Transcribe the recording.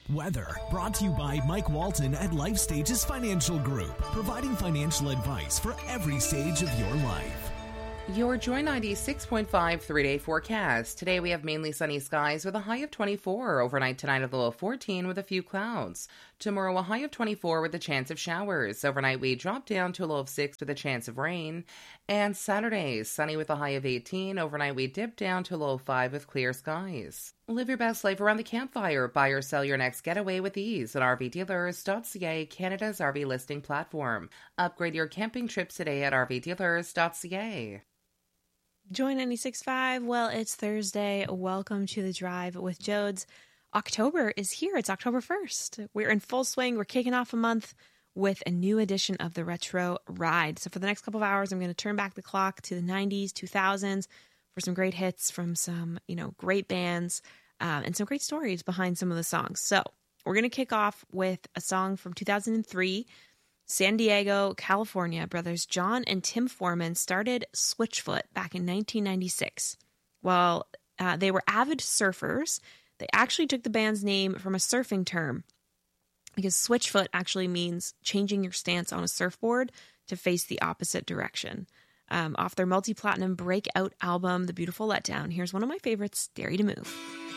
Weather, brought to you by Mike Walton at Life Stages Financial Group, providing financial advice for every stage of your life. Your Joy 96.5 3-day forecast. Today we have mainly sunny skies with a high of 24. Overnight tonight a low of 14 with a few clouds. Tomorrow a high of 24 with a chance of showers. Overnight we drop down to a low of 6 with a chance of rain. And Saturday, sunny with a high of 18. Overnight we dip down to a low of 5 with clear skies. Live your best life around the campfire. Buy or sell your next getaway with ease at RVDealers.ca, Canada's RV listing platform. Upgrade your camping trips today at RVDealers.ca. Joy 96.5. Well, it's Thursday. Welcome to The Drive with Jodes. October is here. It's October 1st. We're in full swing. We're kicking off a month with a new edition of the Retro Ride. So for the next couple of hours, I'm going to turn back the clock to the 90s, 2000s for some great hits from some, great bands and some great stories behind some of the songs. So we're going to kick off with a song from 2003. San Diego, California, brothers John and Tim Foreman started Switchfoot back in 1996. While they were avid surfers, they actually took the band's name from a surfing term because Switchfoot actually means changing your stance on a surfboard to face the opposite direction. Off their multi-platinum breakout album, The Beautiful Letdown, here's one of my favorites, Dare You to Move.